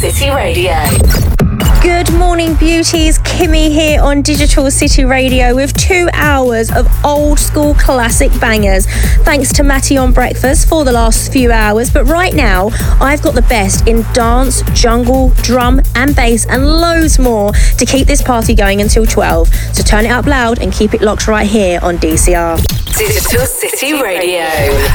City Radio. Good morning, beauties. Kimmy here on Digital City Radio with 2 hours of old school classic bangers. Thanks to Matty on breakfast for the last few hours. But right now, I've got the best in dance, jungle, drum and bass and loads more to keep this party going until 12. So turn it up loud and keep it locked right here on DCR. Digital City Radio.